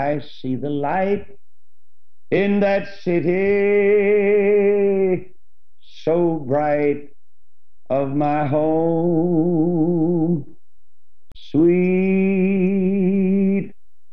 I see the light in that city so bright of my home, sweet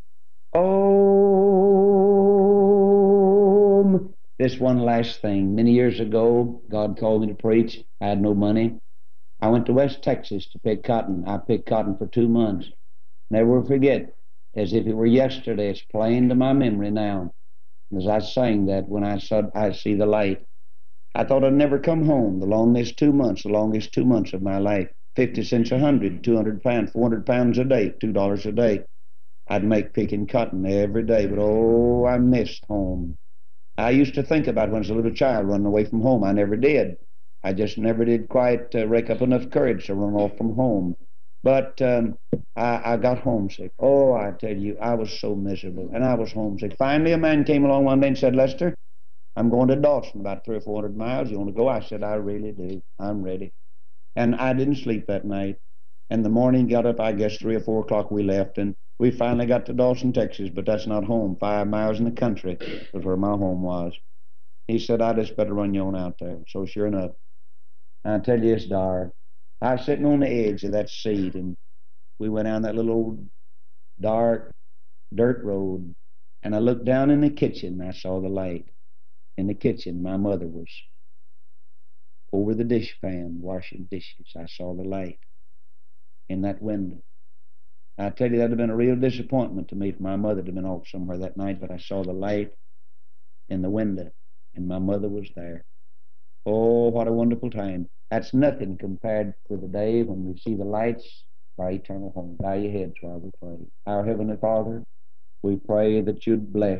home. This one last thing. Many years ago, God called me to preach. I had no money. I went to West Texas to pick cotton. I picked cotton for 2 months. Never forget, as if it were yesterday, it's plain to my memory now. As I sang that, when I said, I see the light, I thought I'd never come home. The longest 2 months of my life. 50 cents a hundred, 200 pounds, 400 pounds a day, $2 a day. I'd make picking cotton every day, but oh, I missed home. I used to think about when I was a little child running away from home. I never did. I just never did quite rake up enough courage to run off from home. But I got homesick. Oh, I tell you, I was so miserable, and I was homesick. Finally, a man came along one day and said, Lester, I'm going to Dawson, about 300 or 400 miles. You want to go? I said, I really do. I'm ready. And I didn't sleep that night. And the morning got up, I guess 3 or 4 o'clock we left, and we finally got to Dawson, Texas, but that's not home. 5 miles in the country was where my home was. He said, I just better run you on out there. So sure enough, I tell you, it's dark. I was sitting on the edge of that seat, and we went down that little old dark dirt road, and I looked down in the kitchen, and I saw the light. In the kitchen, my mother was over the dish pan washing dishes. I saw the light in that window. I tell you, that would have been a real disappointment to me if my mother had been off somewhere that night, but I saw the light in the window, and my mother was there. Oh, what a wonderful time. That's nothing compared to the day when we see the lights of our eternal home. Bow your heads while we pray. Our Heavenly Father, we pray that you'd bless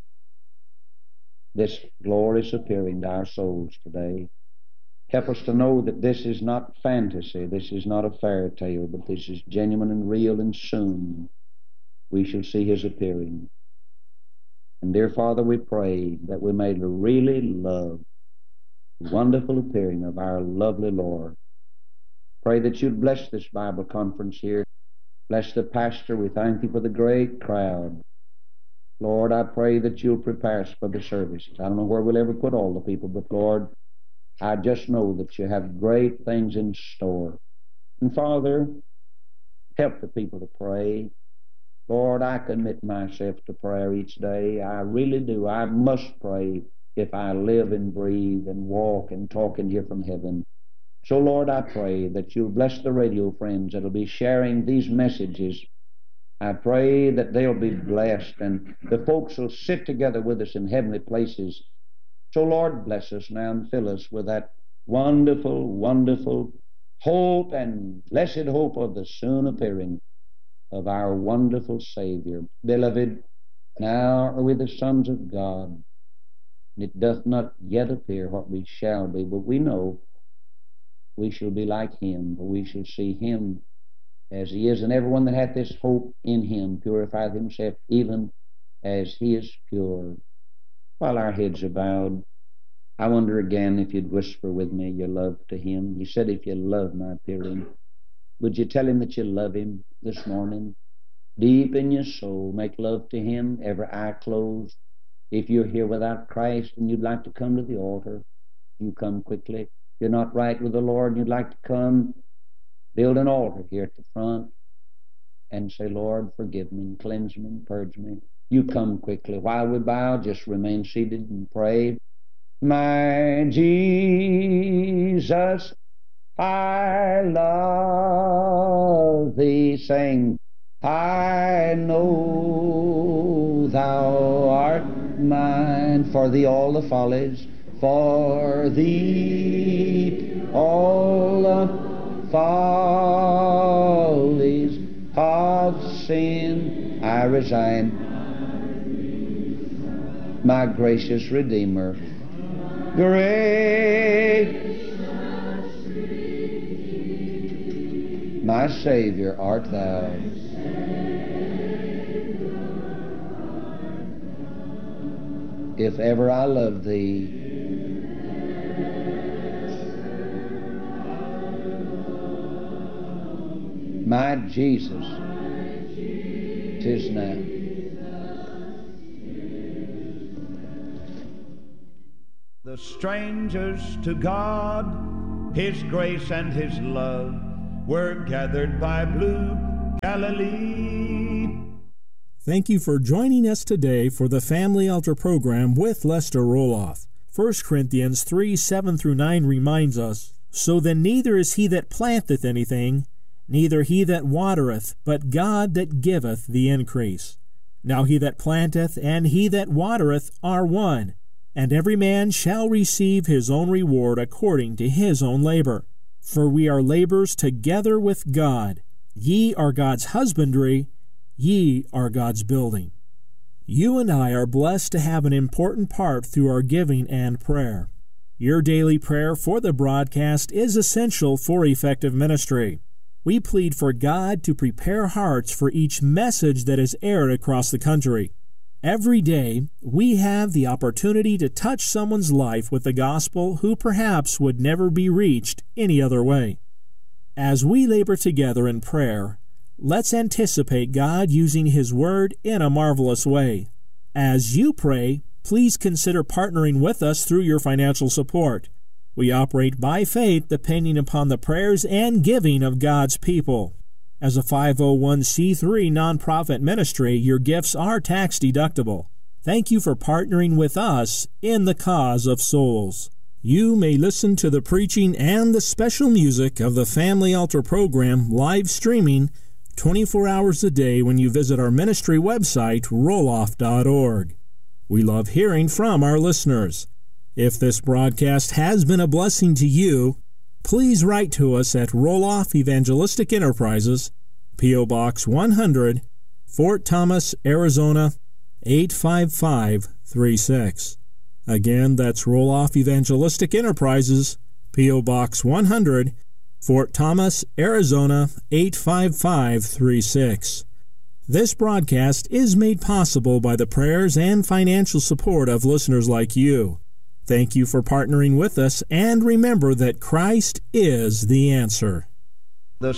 this glorious appearing to our souls today. Help us to know that this is not fantasy, this is not a fairy tale, but this is genuine and real, and soon we shall see his appearing. And dear Father, we pray that we may really love the wonderful appearing of our lovely Lord. Pray that you'd bless this Bible conference here. Bless the pastor. We thank you for the great crowd. Lord, I pray that you'll prepare us for the services. I don't know where we'll ever put all the people, but Lord, I just know that you have great things in store. And Father, help the people to pray. Lord, I commit myself to prayer each day. I really do. I must pray if I live and breathe and walk and talk and hear from heaven. So, Lord, I pray that you'll bless the radio friends that'll be sharing these messages. I pray that they'll be blessed, and the folks will sit together with us in heavenly places. So, Lord, bless us now and fill us with that wonderful, wonderful hope and blessed hope of the soon appearing of our wonderful Savior. Beloved, now are we the sons of God. It doth not yet appear what we shall be, but we know we shall be like him, for we shall see him as he is, and everyone that hath this hope in him purifieth himself even as he is pure. While our heads are bowed, I wonder again if you'd whisper with me your love to him. He said, if you love my appearing, would you tell him that you love him this morning? Deep in your soul, make love to him, every eye closed. If you're here without Christ and you'd like to come to the altar, you come quickly. If you're not right with the Lord and you'd like to come, build an altar here at the front and say, Lord, forgive me and cleanse me and purge me. You come quickly. While we bow, just remain seated and pray. My Jesus, I love thee. Sing, I know thou art mine. For thee all the follies, for thee all the follies of sin I resign. My gracious Redeemer, great, my Savior art thou. If ever I loved thee, my Jesus, 'tis now. The strangers to God, His grace and His love were gathered by blue Galilee. Thank you for joining us today for the Family Altar program with Lester Roloff. 1 Corinthians 3:7-9 reminds us, "So then neither is he that planteth anything, neither he that watereth, but God that giveth the increase. Now he that planteth and he that watereth are one, and every man shall receive his own reward according to his own labor. For we are laborers together with God. Ye are God's husbandry, ye are God's building." You and I are blessed to have an important part through our giving and prayer. Your daily prayer for the broadcast is essential for effective ministry. We plead for God to prepare hearts for each message that is aired across the country. Every day, we have the opportunity to touch someone's life with the gospel who perhaps would never be reached any other way. As we labor together in prayer, let's anticipate God using His Word in a marvelous way. As you pray, please consider partnering with us through your financial support. We operate by faith depending upon the prayers and giving of God's people. As a 501c3 nonprofit ministry, your gifts are tax deductible. Thank you for partnering with us in the cause of souls. You may listen to the preaching and the special music of the Family Altar program live streaming 24 hours a day when you visit our ministry website, roloff.org. We love hearing from our listeners. If this broadcast has been a blessing to you, please write to us at Roloff Evangelistic Enterprises, P.O. Box 100, Fort Thomas, Arizona, 85536. Again, that's Roloff Evangelistic Enterprises, P.O. Box 100, Fort Thomas, Arizona, 85536. This broadcast is made possible by the prayers and financial support of listeners like you. Thank you for partnering with us, and remember that Christ is the answer.